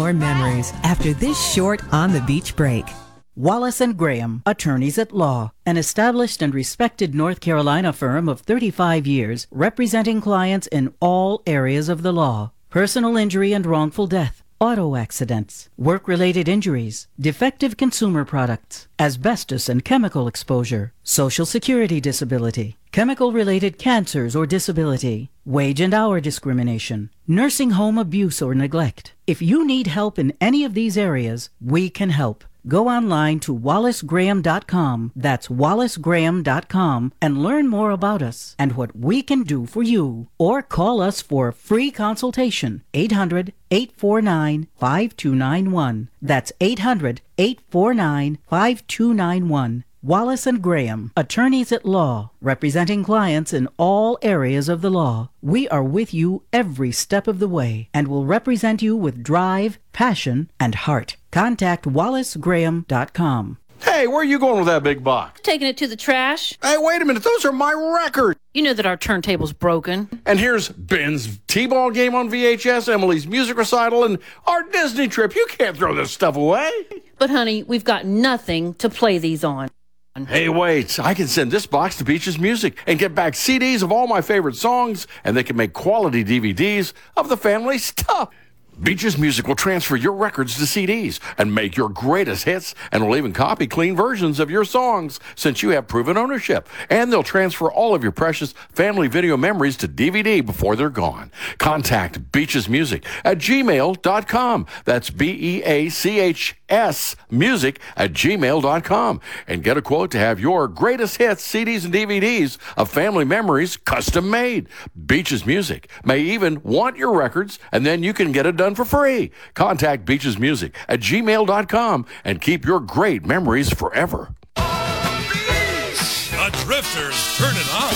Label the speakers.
Speaker 1: your memories after this short On the Beach break.
Speaker 2: Wallace & Graham, attorneys at law, an established and respected North Carolina firm of 35 years representing clients in all areas of the law. Personal injury and wrongful death, auto accidents, work-related injuries, defective consumer products, asbestos and chemical exposure, Social Security disability, chemical-related cancers or disability, wage and hour discrimination, nursing home abuse or neglect. If you need help in any of these areas, we can help. Go online to wallacegraham.com, that's wallacegraham.com, and learn more about us and what we can do for you. Or call us for a free consultation, 800-849-5291. That's 800-849-5291. Wallace & Graham, attorneys at law, representing clients in all areas of the law. We are with you every step of the way and will represent you with drive, passion, and heart. Contact wallacegraham.com.
Speaker 3: Hey, where are you going with that big box?
Speaker 4: Taking it to the trash.
Speaker 3: Hey, wait a minute. Those are my records.
Speaker 4: You know that our turntable's broken.
Speaker 3: And here's Ben's T-ball game on VHS, Emily's music recital, and our Disney trip. You can't throw this stuff away.
Speaker 4: But, honey, we've got nothing to play these on.
Speaker 3: Hey, wait. I can send this box to Beaches Music and get back CDs of all my favorite songs, and they can make quality DVDs of the family stuff. Beaches Music will transfer your records to CDs and make your greatest hits, and will even copy clean versions of your songs since you have proven ownership. And they'll transfer all of your precious family video memories to DVD before they're gone. Contact Beaches Music at gmail.com. That's BEACHS music at gmail.com. And get a quote to have your greatest hits, CDs, and DVDs of family memories custom made. Beaches Music may even want your records, and then you can get it done for free. Contact Beaches Music at gmail.com and keep your great memories forever.
Speaker 5: The Drifters turn it on.